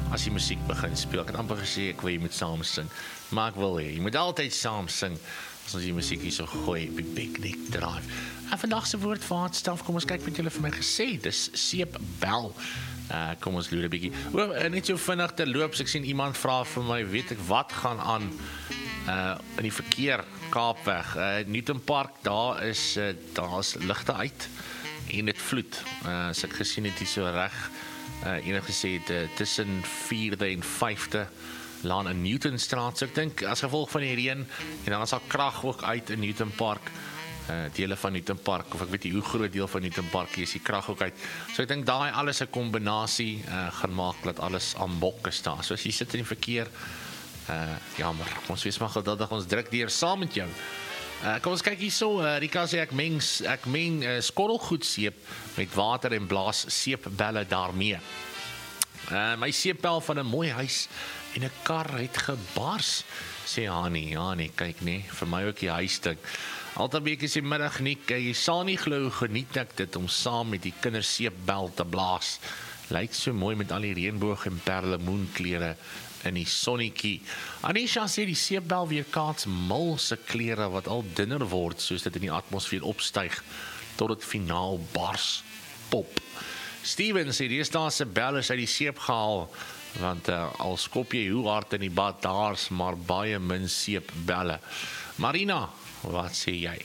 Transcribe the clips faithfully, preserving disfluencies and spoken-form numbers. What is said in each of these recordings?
as die musiek begin speel. Ek het amper gesê ek wil jy moet saam sing, maar ek wil hê jy moet altyd saam sing as ons die musiek hier so gooi op die Picnic Drive. En vandag se woordvaartstaf, kom ons kyk wat julle vir my gesê, dis seepbel. Uh, kom ons loer 'n bietjie. O, net so vinnig te loop, so ek sien iemand vra vir my, weet ek wat gaan aan uh, in die verkeer Kaapweg. Uh, Newton Park, daar is uh, daar's ligte uit en dit vloed. Uh, as ek gesien het hier so reg, uh, enige gesê het uh, tussen vierde en vyfde laan in Newtonstraat. So ek dink as gevolg van die reën en dan is daar krag ook uit in Newton Park. Uh, dele van Newton Park, of ek weet nie hoe groot deel van Newton Park is die krag ook uit. So ek dink daai alles 'n kombinasie uh, gaan maak dat alles aan bokke staan. So as jy sit in die verkeer, uh, jammer, ons wees maar geduldig, ons druk deur saam met jou. Uh, kom ons kyk hierso, uh, Rika sê ek meng, ek meng uh, skorrelgoedseep met water en blaas seepbelle daarmee. Uh, my seepbel van 'n mooi huis en 'n kar het gebars, sê Hani. Ja nee, kyk nee, vir my ook die huis ding. Altebeek is die middag nie, jy sal nie glo geniet ek dit om saam met die kinders seepbel te blaas. Lyk so mooi met al die reënboog en perlemoenklere in die sonnetjie. Anisha sê die seepbel weerkaats mil se klere wat al dunner word soos dit in die atmosfeer opstyg tot dit finaal bars pop. Steven sê die eerste se bel is uit die seep gehaal want uh, al skop jy hoe hard in die bad, daar's maar baie min seepbelle. Marina, wat sê jy?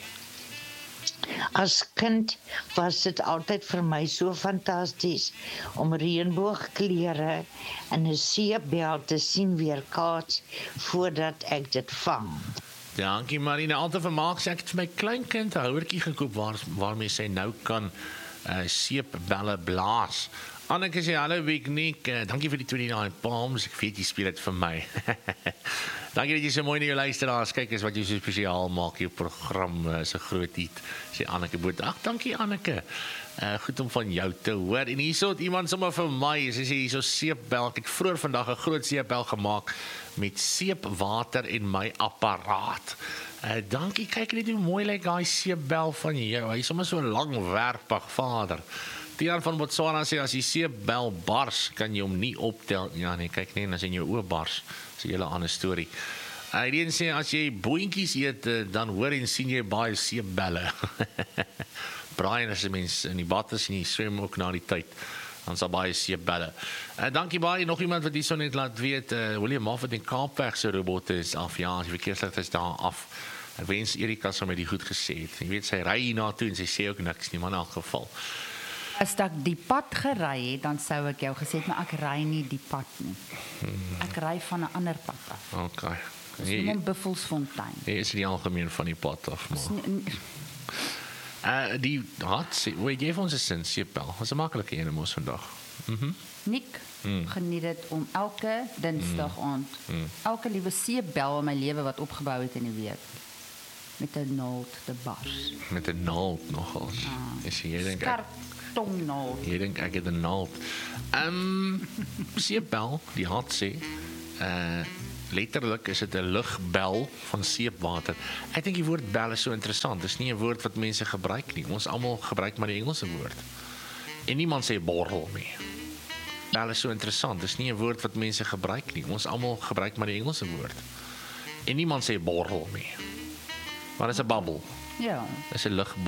As kind was dit altyd vir my so fantasties om reënboogkleure in 'n seepbel te sien weerkaats voordat ek dit vang. Dankie Marina, altyd vermaak sê ek het vir my kleinkind 'n houertjie gekoop waar, waarmee sy nou kan uh, seepbelle blaas. Anneke sê, hallo Wignik, uh, dankie vir die twenty-nine palms, ek weet jy speel dit vir my. Dankie dat jy so mooi na jou luisteraars kyk, is wat jy so spesiaal maak, jou program uh, is 'n groot hit, sê Anneke Boot. Ag, dankie Anneke, uh, goed om van jou te hoor. En hierso het iemand sommer vir my, sy sê hierso seepbel, ek het vroeër vandag 'n groot seepbel gemaak met seepwater en my apparaat. Uh, dankie, kyk net hoe mooi lyk daai seepbel van jou, hy is sommer so langwerpig, vader. Tiaan van Botswana sê, as die seepbel bars, kan jy hom nie optel. Ja nee, kyk nie, as in jou oë bars, is 'n hele ander storie. Irene sê, as jy boontjies eet, dan hoor en sien jy baie seepbelle. Brian, as 'n mens in die bad is en jy swem ook na die tyd, dan is daar baie seepbelle. Uh, dankie baie, nog iemand wat hierso net laat weet, uh, William Moffat en Kaapweg se robotte is af, ja, die verkeersligte is daar af. Ek wens Erika sou my die goed gesê het. Jy weet, sy ry hier na toe en sy sê ook niks nie, maar in elk geval. As ek die pad gery het, dan sou ek jou gesê het, maar ek ry nie die pad nie. Ek ry van 'n ander pad af. Okay. Dis nie in Buffelsfontein. Nee, is die algemeen van die pad af, maar. Uh, die hat sê, hoe jy vir ons 'n sin seepbel. Dis 'n maklike een mos vandag. Mhm. Mm Nick, mm. geniet dit om elke Dinsdag aand, mm. mm. elke liewe seepbel in my lewe wat opgebou het in die week, met 'n naald te bars. Met 'n naald nogal. Ah. Is jy dink Skarp tongnaald. Jy dink ek het 'n naald. Ehm um, seepbel, die hat sê, uh letterlik is dit 'n lugbel van seepwater. Ek dink die woord bel is so interessant. Dis nie 'n woord wat mense gebruik nie. Ons almal gebruik maar die Engelse woord. En niemand sê borrel nie. Bel is so interessant. Dis nie 'n woord wat mense gebruik nie. Ons almal gebruik maar die Engelse woord. En niemand sê borrel nie. Maar dis 'n babbel. Ja. Dis 'n lugbel.